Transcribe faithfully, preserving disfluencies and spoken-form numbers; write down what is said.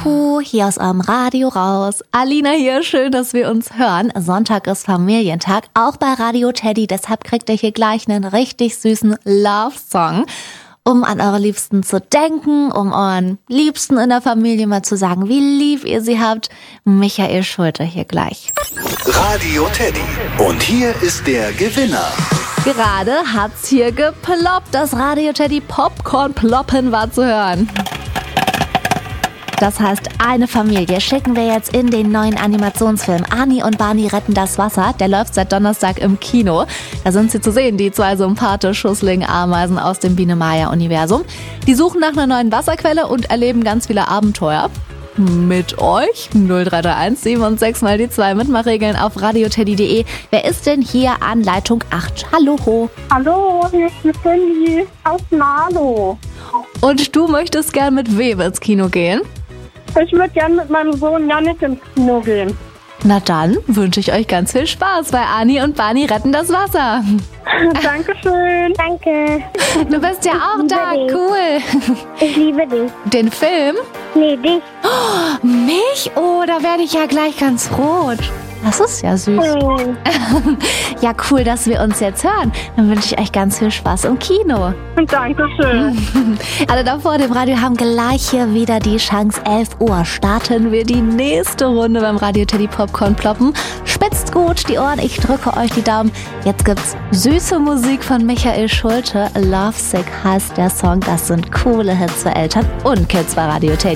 Hallo, hier aus eurem Radio raus. Alina hier, schön, dass wir uns hören. Sonntag ist Familientag, auch bei Radio Teddy. Deshalb kriegt ihr hier gleich einen richtig süßen Love-Song, um an eure Liebsten zu denken, um euren Liebsten in der Familie mal zu sagen, wie lieb ihr sie habt. Michael Schulte hier gleich. Radio Teddy. Und hier ist der Gewinner. Gerade hat's hier geploppt. Das Radio Teddy Popcorn ploppen war zu hören. Das heißt, eine Familie schicken wir jetzt in den neuen Animationsfilm Ani und Barney retten das Wasser. Der läuft seit Donnerstag im Kino. Da sind sie zu sehen, die zwei sympathisch schusseligen Ameisen aus dem Biene-Maya-Universum. Die suchen nach einer neuen Wasserquelle und erleben ganz viele Abenteuer. Mit euch null drei drei eins sieben und sechs mal die zwei Mitmachregeln auf radioteddy punkt de. Wer ist denn hier an Leitung acht? Hallo. Hallo, hier ist die Cindy aus Marlow. Und du möchtest gern mit wem ins Kino gehen? Ich würde gerne mit meinem Sohn Yannick ins Kino gehen. Na dann wünsche ich euch ganz viel Spaß bei Ani und Barney retten das Wasser. Dankeschön. Danke. Du bist ja auch liebe da, dich. cool. Ich liebe dich. Den Film? Nee, dich. Oh, mich? Oh, da werde ich ja gleich ganz rot. Das ist ja süß. Oh. Ja, cool, dass wir uns jetzt hören. Dann wünsche ich euch ganz viel Spaß im Kino. Dankeschön. Alle da vor dem Radio haben gleich hier wieder die Chance. elf Uhr starten wir die nächste Runde beim Radio Teddy Popcorn ploppen. Spitzt gut die Ohren, ich drücke euch die Daumen. Jetzt gibt's süße Musik von Michael Schulte. Lovesick heißt der Song. Das sind coole Hits für Eltern und Kids bei Radio Teddy.